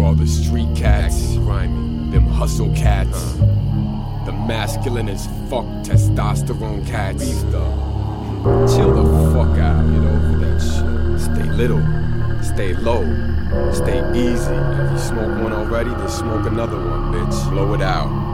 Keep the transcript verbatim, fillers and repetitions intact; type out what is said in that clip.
all the street cats, grimy, them hustle cats, the masculine as fuck testosterone cats. Chill the fuck out, get over that shit. Stay little, stay low, stay easy. If you smoke one already, then smoke another one, bitch. Blow it out.